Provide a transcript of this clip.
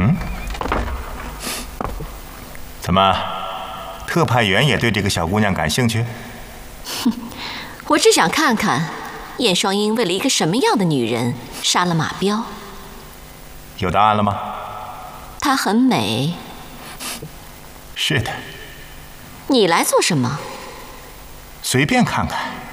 怎么，特派员也对这个小姑娘感兴趣？ 我只想看看燕双鹰为了一个什么样的女人杀了马彪。 有答案了吗？ 她很美。 是的。 你来做什么？ 随便看看。